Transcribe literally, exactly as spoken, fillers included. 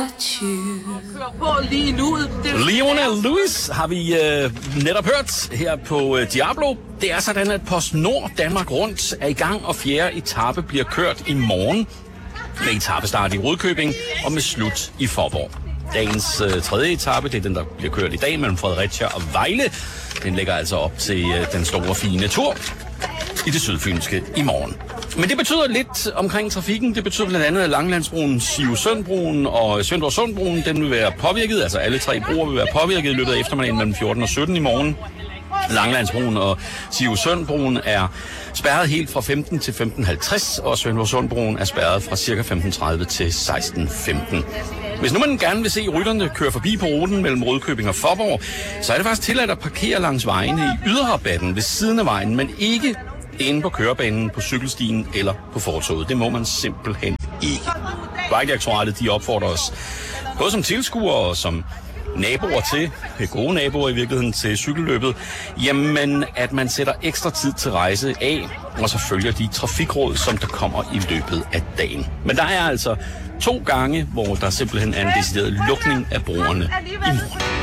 got you. Kør på lige nu. Lionel Lewis har vi øh, netop hørt her på øh, Diablo. Det er sådan, at PostNord Danmark Rundt er i gang, og fjerde etape bliver kørt i morgen. Med etapestart i Rudkøbing og med slut i Faaborg. Dagens øh, tredje etape, det er den, der bliver kørt i dag mellem Fredericia og Vejle. Den lægger altså op til øh, den store fine tur i det sydfynske i morgen. Men det betyder lidt omkring trafikken. Det betyder blandt andet, at Langelandsbroen, Sivsøndbroen og Svendborg Sundbroen, den vil være påvirket. Altså alle tre broer vil være påvirket i løbet af eftermiddagen mellem fjorten og sytten i morgen. Langelandsbroen og Sivsøndbroen er spærret helt fra femten til femten halvtreds, og Svendborg Sundbroen er spærret fra ca. femten tredive til seksten femten. Hvis nu man gerne vil se rytterne køre forbi på ruten mellem Rudkøbing og Faaborg, så er det faktisk tilladt at parkere langs vejene i yderrabatten ved siden af vejen, men ikke inde på kørebanen, på cykelstien eller på fortovet. Det må man simpelthen ikke. Vejdirektoratet, de opfordrer os, både som tilskuere og som naboer til, gode naboer i virkeligheden til cykelløbet, jamen at man sætter ekstra tid til rejse af, og så følger de trafikråd, som der kommer i løbet af dagen. Men der er altså to gange, hvor der simpelthen er en decideret lukning af broerne i morgen.